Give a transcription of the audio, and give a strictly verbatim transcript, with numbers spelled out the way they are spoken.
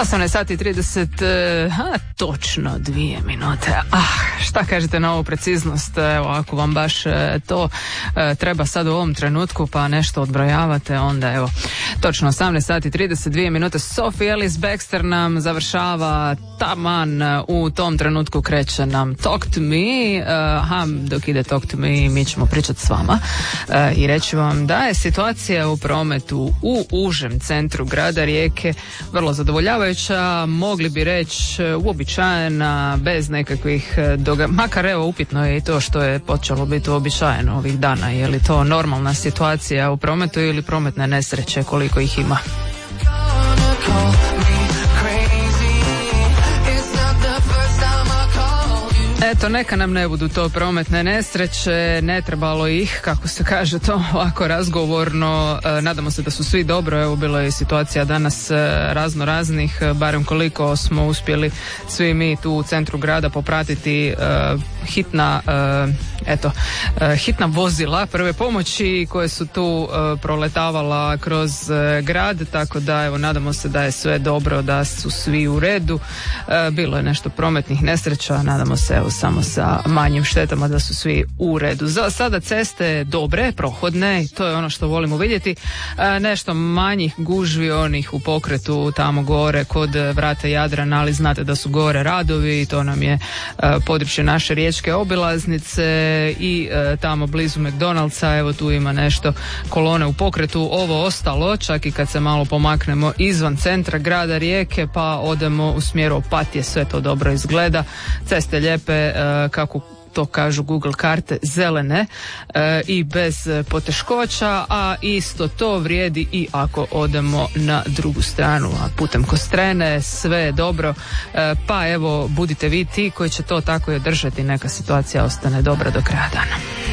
osamnaest sati i trideset, a, točno dvije minute. Ah, šta kažete na ovu preciznost? Evo, ako vam baš e, to e, treba sad u ovom trenutku pa nešto odbrojavate, onda evo, točno osamnaest sati i trideset dvije minute. Sophie Ellis Bextor nam završava taman u tom trenutku, kreće nam Talk to me. Uh, aha, dok ide Talk to me, mi ćemo pričati s vama uh, i reći vam da je situacija u prometu u užem centru grada Rijeke vrlo zadovoljavajuća, mogli bi reći uobičajena, bez nekakvih događaja, makar evo upitno je i to što je počelo biti uobičajeno ovih dana. Je li to normalna situacija u prometu ili prometne nesreće, koliko ih ima? Eto, neka nam ne budu to prometne nesreće, ne trebalo ih, kako se kaže to ovako razgovorno, e, nadamo se da su svi dobro, evo bila je situacija danas e, razno raznih, barem koliko smo uspjeli svi mi tu u centru grada popratiti e, hitna, e, eto, e, hitna vozila prve pomoći koje su tu e, proletavala kroz e, grad, tako da evo nadamo se da je sve dobro, da su svi u redu, e, bilo je nešto prometnih nesreća, nadamo se evo samo sa manjim štetama da su svi u redu. Za sada ceste dobre, prohodne, to je ono što volimo vidjeti. E, nešto manjih gužvi onih u pokretu tamo gore kod vrata Jadrana, ali znate da su gore radovi i to nam je e, područje naše riječke obilaznice i e, tamo blizu McDonald'sa, evo tu ima nešto kolone u pokretu. Ovo ostalo, čak i kad se malo pomaknemo izvan centra grada Rijeke pa odemo u smjeru Opatije, sve to dobro izgleda. Ceste lijepe, kako to kažu Google karte, zelene e, i bez poteškoća, a isto to vrijedi i ako odemo na drugu stranu, a putem Kostrene, sve je dobro, e, pa evo budite vi ti koji će to tako i održati, neka situacija ostane dobra do kraja dana.